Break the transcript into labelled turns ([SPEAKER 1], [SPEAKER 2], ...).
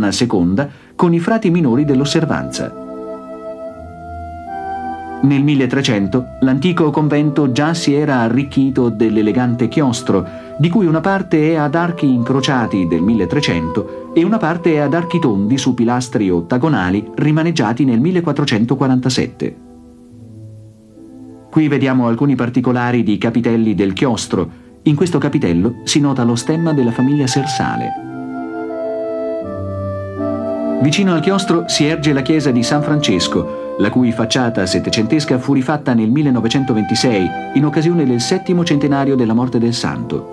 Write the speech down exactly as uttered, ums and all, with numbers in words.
[SPEAKER 1] Giovanna seconda con i frati minori dell'Osservanza. Nel milletrecento l'antico convento già si era arricchito dell'elegante chiostro, di cui una parte è ad archi incrociati del milletrecento e una parte è ad archi tondi su pilastri ottagonali rimaneggiati nel millequattrocentoquarantasette. Qui vediamo alcuni particolari di capitelli del chiostro. In questo capitello si nota lo stemma della famiglia Sersale. Vicino al chiostro si erge la chiesa di San Francesco, la cui facciata settecentesca fu rifatta nel millenovecentoventisei in occasione del settimo centenario della morte del santo.